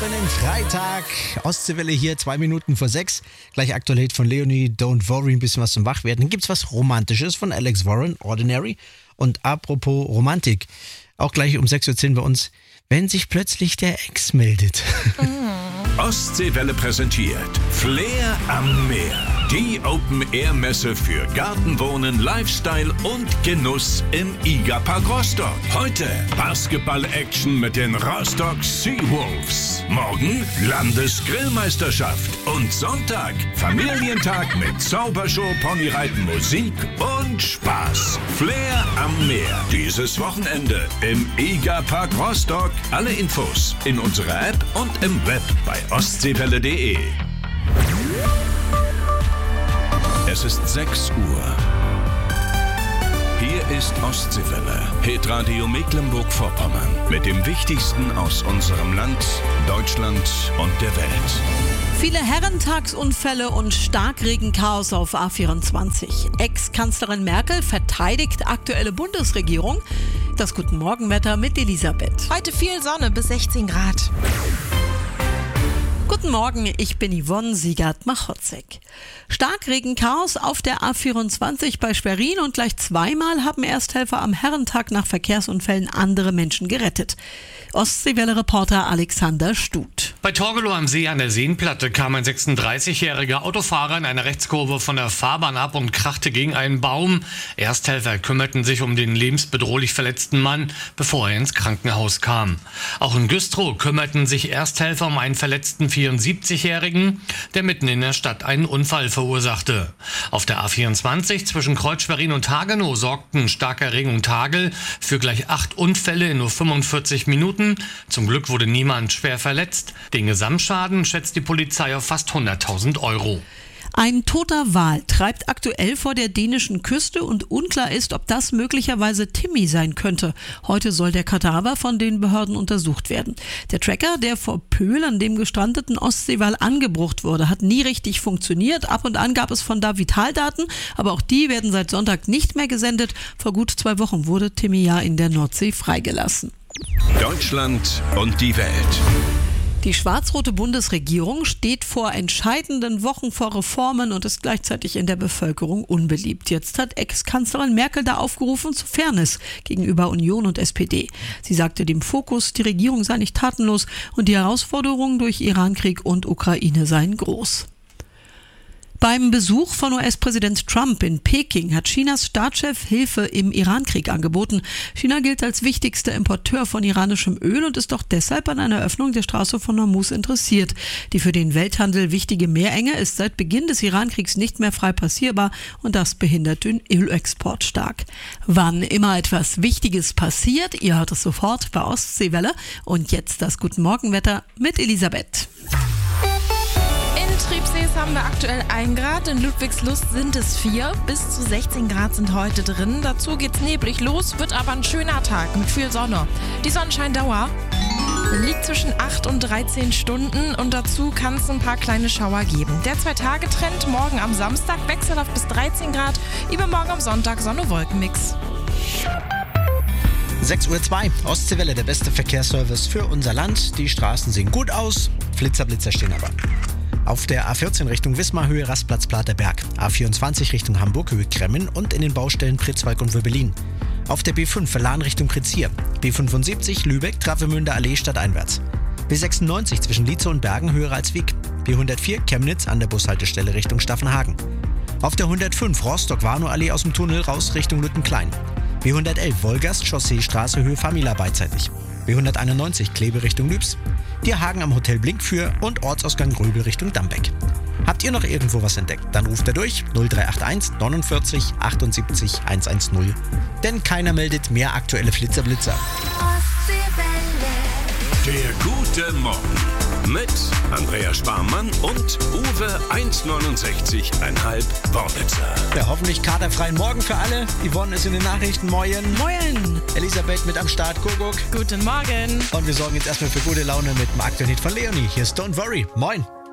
für einen Freitag. Ostseewelle hier, 2 Minuten vor 6. Gleich Aktualität von Leonie, Don't Worry, ein bisschen was zum Wachwerden. Dann gibt's was Romantisches von Alex Warren, Ordinary. Und apropos Romantik, auch gleich um 6.10 Uhr bei uns, wenn sich plötzlich der Ex meldet. Ostseewelle präsentiert Flair am Meer. Die Open-Air-Messe für Gartenwohnen, Lifestyle und Genuss im IGA-Park Rostock. Heute Basketball-Action mit den Rostock Seawolves. Morgen Landesgrillmeisterschaft. Und Sonntag Familientag mit Zaubershow, Ponyreiten, Musik und Spaß. Flair am Meer. Dieses Wochenende im IGA-Park Rostock. Alle Infos in unserer App und im Web bei ostseewelle.de. Es ist 6 Uhr. Hier ist Ostseewelle, Hitradio Mecklenburg-Vorpommern. Mit dem Wichtigsten aus unserem Land, Deutschland und der Welt. Viele Herrentagsunfälle und Starkregenchaos auf A24. Ex-Kanzlerin Merkel verteidigt aktuelle Bundesregierung. Das Guten Morgenwetter mit Elisabeth. Heute viel Sonne bis 16 Grad. Guten Morgen, ich bin Yvonne Siegert-Machotzek. Starkregenchaos auf der A24 bei Schwerin und gleich zweimal haben Ersthelfer am Herrentag nach Verkehrsunfällen andere Menschen gerettet. Ostseewelle-Reporter Alexander Stut. Bei Torgelow am See an der Seenplatte kam ein 36-jähriger Autofahrer in einer Rechtskurve von der Fahrbahn ab und krachte gegen einen Baum. Ersthelfer kümmerten sich um den lebensbedrohlich verletzten Mann, bevor er ins Krankenhaus kam. Auch in Güstrow kümmerten sich Ersthelfer um einen verletzten 74-Jährigen, der mitten in der Stadt einen Unfall verursachte. Auf der A24 zwischen Kreuz Schwerin und Hagenow sorgten starker Regen und Hagel für gleich 8 Unfälle in nur 45 Minuten. Zum Glück wurde niemand schwer verletzt. Den Gesamtschaden schätzt die Polizei auf fast 100.000 Euro. Ein toter Wal treibt aktuell vor der dänischen Küste und unklar ist, ob das möglicherweise Timmy sein könnte. Heute soll der Kadaver von den Behörden untersucht werden. Der Tracker, der vor Pöhl an dem gestrandeten Ostseewal angebracht wurde, hat nie richtig funktioniert. Ab und an gab es von da Vitaldaten, aber auch die werden seit Sonntag nicht mehr gesendet. Vor gut 2 Wochen wurde Timmy ja in der Nordsee freigelassen. Deutschland und die Welt. Die schwarz-rote Bundesregierung steht vor entscheidenden Wochen vor Reformen und ist gleichzeitig in der Bevölkerung unbeliebt. Jetzt hat Ex-Kanzlerin Merkel da aufgerufen zu Fairness gegenüber Union und SPD. Sie sagte dem Fokus, die Regierung sei nicht tatenlos und die Herausforderungen durch Irankrieg und Ukraine seien groß. Beim Besuch von US-Präsident Trump in Peking hat Chinas Staatschef Hilfe im Irankrieg angeboten. China gilt als wichtigster Importeur von iranischem Öl und ist auch deshalb an einer Öffnung der Straße von Hormuz interessiert. Die für den Welthandel wichtige Meerenge ist seit Beginn des Irankriegs nicht mehr frei passierbar und das behindert den Ölexport stark. Wann immer etwas Wichtiges passiert, ihr hört es sofort bei Ostseewelle. Und jetzt das Guten Morgenwetter mit Elisabeth. In Triebsees haben wir aktuell 1 Grad, in Ludwigslust sind es 4, bis zu 16 Grad sind heute drin. Dazu geht's neblig los, wird aber ein schöner Tag mit viel Sonne. Die Sonnenscheindauer liegt zwischen 8 und 13 Stunden und dazu kann es ein paar kleine Schauer geben. Der 2-Tage-Trend morgen am Samstag wechselhaft bis 13 Grad, übermorgen am Sonntag Sonne-Wolken-Mix. 6.02 Uhr, Ostseewelle, der beste Verkehrsservice für unser Land. Die Straßen sehen gut aus, Blitzer stehen aber. Auf der A14 Richtung Wismar, Höhe Rastplatz Platerberg. A24 Richtung Hamburg, Höhe Kremmen und in den Baustellen Pritzwalk und Wöbelin. Auf der B5 Verlan Richtung Pritzir. B75 Lübeck, Travemünde Allee stadteinwärts. B96 zwischen Lietze und Bergen, Höhe Ralswiek. B104 Chemnitz an der Bushaltestelle Richtung Staffenhagen. Auf der 105 Rostock-Warnow Allee aus dem Tunnel raus Richtung Lüttenklein. B111 Wolgast, Chausseestraße, Höhe Famila beidseitig. B191 Kleve Richtung Lübs. Dierhagen am Hotel Blinkfür und Ortsausgang Gröbel Richtung Dambeck. Habt ihr noch irgendwo was entdeckt? Dann ruft er durch 0381 49 78 110. Denn keiner meldet mehr aktuelle Flitzer. Der gute Morgen mit Andrea Sparmann und Uwe 1,69,5 Wornitzer. Ja, hoffentlich katerfreien Morgen für alle. Yvonne ist in den Nachrichten. Moin. Moin! Elisabeth mit am Start. Kuckuck. Guten Morgen. Und wir sorgen jetzt erstmal für gute Laune mit dem aktuellen Hit von Leonie. Hier ist Don't Worry. Moin.